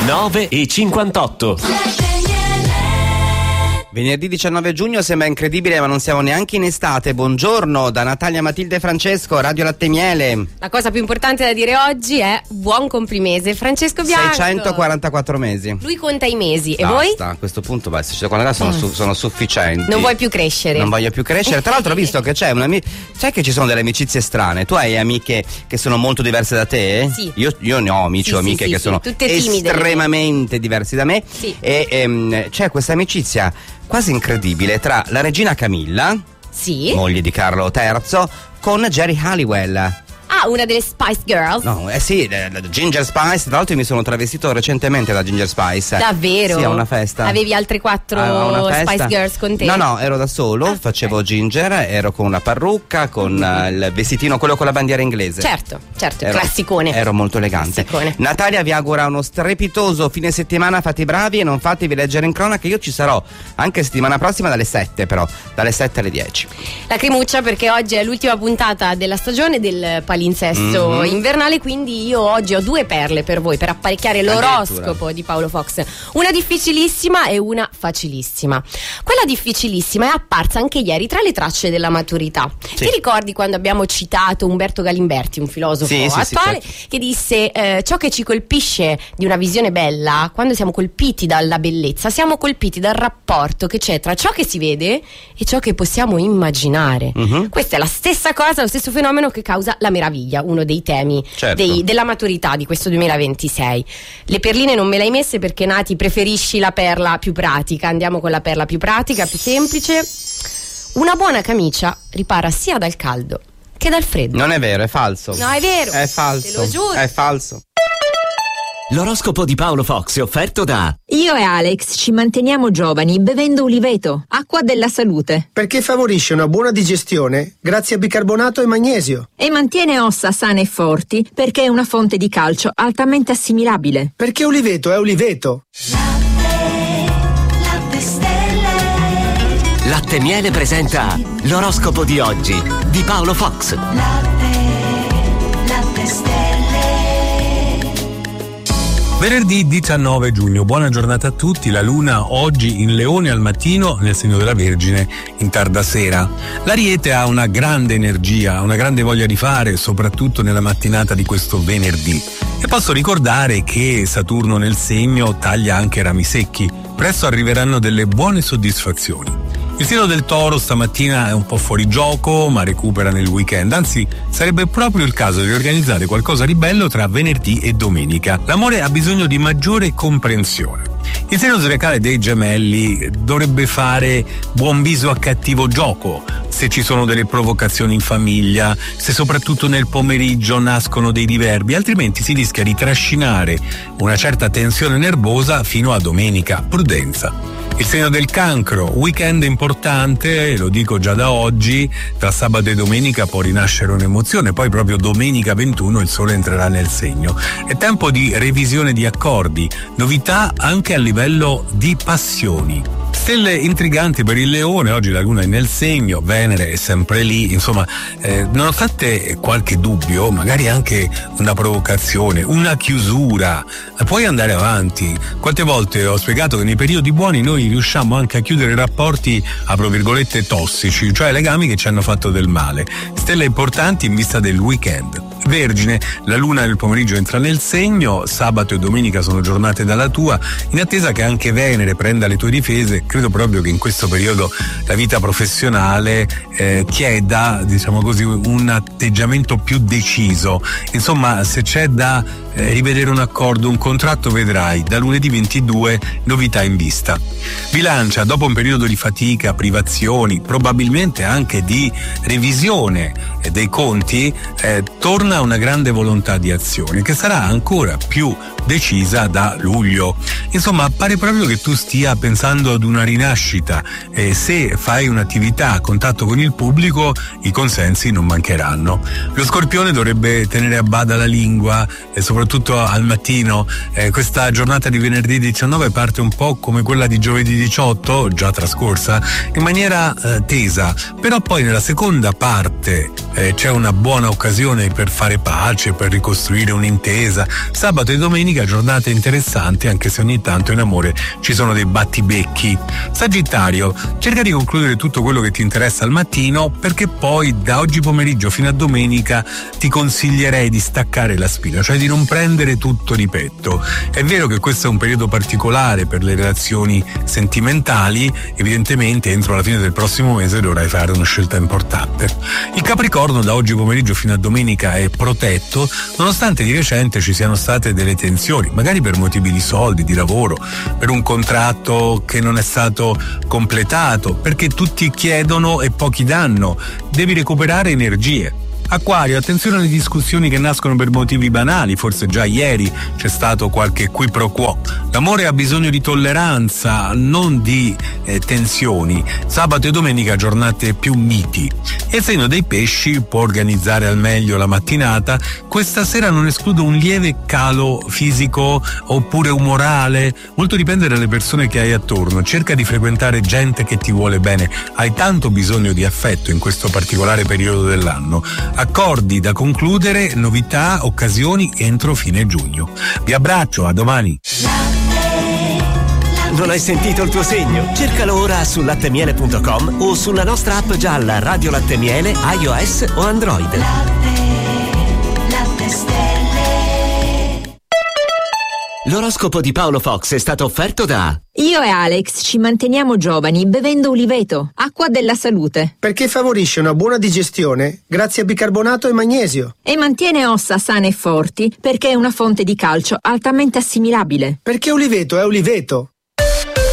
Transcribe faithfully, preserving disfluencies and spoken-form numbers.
nove e cinquantotto. Venerdì diciannove giugno sembra incredibile, ma non siamo neanche in estate. Buongiorno da Natalia, Matilde e Francesco, Radio Latte e Miele. La cosa più importante da dire oggi è buon comprimese. Francesco Bianco. seicentoquarantaquattro mesi. Lui conta i mesi. E Basta, voi? a questo punto beh, seicentoquaranta sono, su, sono sufficienti. Non vuoi più crescere. Non voglio più crescere. Tra l'altro ho visto che c'è una sai che ci sono delle amicizie strane. Tu hai amiche che sono molto diverse da te? Sì. Io, io ne ho amici sì, o amiche sì, che sì, sono tutte timide, estremamente diversi da me. Sì. E ehm, c'è questa amicizia quasi incredibile tra la regina Camilla, sì, moglie di Carlo terzo, con Geri Halliwell. Ah, una delle Spice Girls? No, eh sì, la, la Ginger Spice. Tra l'altro io mi sono travestito recentemente da Ginger Spice. Davvero? Sì, a una festa. Avevi altre quattro ah, Spice Girls con te? No, no, ero da solo, ah, facevo okay. Ginger, ero con una parrucca, con mm-hmm. uh, il vestitino, quello con la bandiera inglese. Certo, certo, ero, classicone. Ero molto elegante. Classicone. Natalia vi augura uno strepitoso fine settimana, fate i bravi e non fatevi leggere in cronaca. Io ci sarò anche settimana prossima dalle sette, però, dalle sette alle dieci. La cremuccia, perché oggi è l'ultima puntata della stagione del palinsesto mm-hmm. invernale, quindi io oggi ho due perle per voi per apparecchiare l'oroscopo di Paolo Fox, una difficilissima e una facilissima. Quella difficilissima è apparsa anche ieri tra le tracce della maturità. Sì. Ti ricordi quando abbiamo citato Umberto Galimberti, un filosofo sì, attuale, sì, sì, certo. che disse eh, ciò che ci colpisce di una visione bella, quando siamo colpiti dalla bellezza, siamo colpiti dal rapporto che c'è tra ciò che si vede e ciò che possiamo immaginare. Uh-huh. Questa è la stessa cosa, lo stesso fenomeno che causa la meraviglia, uno dei temi certo. dei, della maturità di questo duemilaventisei. Le perline non me le hai messe perché, Nati, preferisci la perla più pratica. Andiamo con la perla più pratica, più semplice. Una buona camicia ripara sia dal caldo che dal freddo. Non è vero, è falso. No, è vero. È falso. Te lo giuro. È falso. L'oroscopo di Paolo Fox è offerto da Io e Alex ci manteniamo giovani bevendo Uliveto, acqua della salute. Perché favorisce una buona digestione grazie a bicarbonato e magnesio. E mantiene ossa sane e forti perché è una fonte di calcio altamente assimilabile. Perché Uliveto è Uliveto. Latte, latte stelle. Latte Miele presenta l'oroscopo di oggi di Paolo Fox. Latte, latte stelle. Venerdì diciannove giugno, buona giornata a tutti. La luna oggi in Leone al mattino, nel segno della Vergine in tarda sera. L'Ariete ha una grande energia, una grande voglia di fare, soprattutto nella mattinata di questo venerdì. E posso ricordare che Saturno nel segno taglia anche rami secchi. Presto arriveranno delle buone soddisfazioni. Il segno del Toro stamattina è un po' fuori gioco, ma recupera nel weekend. Anzi, sarebbe proprio il caso di organizzare qualcosa di bello tra venerdì e domenica. L'amore ha bisogno di maggiore comprensione. Il segno zodiacale dei Gemelli dovrebbe fare buon viso a cattivo gioco se ci sono delle provocazioni in famiglia, se soprattutto nel pomeriggio nascono dei diverbi, altrimenti si rischia di trascinare una certa tensione nervosa fino a domenica. Prudenza. Il segno del Cancro, weekend importante, lo dico già da oggi, tra sabato e domenica può rinascere un'emozione, poi proprio domenica ventuno il sole entrerà nel segno. È tempo di revisione di accordi, novità anche a livello di passioni. Stelle intriganti per il Leone, oggi la luna è nel segno, Venere è sempre lì, insomma, eh, nonostante qualche dubbio, magari anche una provocazione, una chiusura, puoi andare avanti. Quante volte ho spiegato che nei periodi buoni noi riusciamo anche a chiudere rapporti, apro virgolette, tossici, cioè legami che ci hanno fatto del male. Stelle importanti in vista del weekend. Vergine, la luna nel pomeriggio entra nel segno, sabato e domenica sono giornate dalla tua, in attesa che anche Venere prenda le tue difese. Credo proprio che in questo periodo la vita professionale eh, chieda, diciamo così, un atteggiamento più deciso. Insomma, se c'è da eh, rivedere un accordo, un contratto, vedrai da lunedì ventidue novità in vista. Bilancia, dopo un periodo di fatica, privazioni, probabilmente anche di revisione eh, dei conti, eh, torna una grande volontà di azione che sarà ancora più decisa da luglio. Insomma, pare proprio che tu stia pensando ad una rinascita e se fai un'attività a contatto con il pubblico i consensi non mancheranno. Lo Scorpione dovrebbe tenere a bada la lingua e soprattutto al mattino. Eh, questa giornata di venerdì diciannove parte un po' come quella di giovedì diciotto, già trascorsa, in maniera eh, tesa, però poi nella seconda parte eh, c'è una buona occasione per fare pace, per ricostruire un'intesa. Sabato e domenica giornate interessanti, anche se ogni tanto in amore ci sono dei battibecchi. Sagittario, cerca di concludere tutto quello che ti interessa al mattino, perché poi da oggi pomeriggio fino a domenica ti consiglierei di staccare la spina, cioè di non prendere tutto di petto. È vero che questo è un periodo particolare per le relazioni sentimentali, evidentemente entro la fine del prossimo mese dovrai fare una scelta importante. Il Capricorno da oggi pomeriggio fino a domenica è protetto, nonostante di recente ci siano state delle tensioni, magari per motivi di soldi, di lavoro, per un contratto che non è stato completato, perché tutti chiedono e pochi danno. Devi recuperare energie. Acquario, attenzione alle discussioni che nascono per motivi banali, forse già ieri c'è stato qualche qui pro quo. L'amore ha bisogno di tolleranza, non di eh, tensioni. Sabato e domenica giornate più miti. E il segno dei pesci può organizzare al meglio la mattinata. Questa sera non escludo un lieve calo fisico oppure umorale, molto dipende dalle persone che hai attorno. Cerca di frequentare gente che ti vuole bene, hai tanto bisogno di affetto in questo particolare periodo dell'anno. Accordi da concludere, novità, occasioni entro fine giugno. Vi abbraccio, a domani. Non hai sentito il tuo segno? Cercalo ora su lattemiele punto com o sulla nostra app gialla Radio Latte Miele, iOS o Android. Latte, latte stelle. L'oroscopo di Paolo Fox è stato offerto da... Io e Alex ci manteniamo giovani bevendo Uliveto, acqua della salute. Perché favorisce una buona digestione grazie a bicarbonato e magnesio. E mantiene ossa sane e forti perché è una fonte di calcio altamente assimilabile. Perché Uliveto è Uliveto.